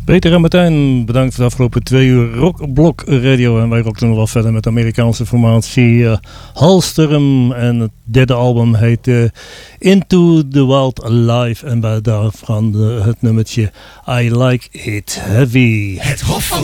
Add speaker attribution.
Speaker 1: Peter en Martijn, bedankt voor de afgelopen 2 uur Rockblok Radio. En wij rocken nog wel verder met de Amerikaanse formatie Halsterum. En het derde album heet Into the Wild Alive. En bij daarvan het nummertje I Like It Heavy.
Speaker 2: Het Hof van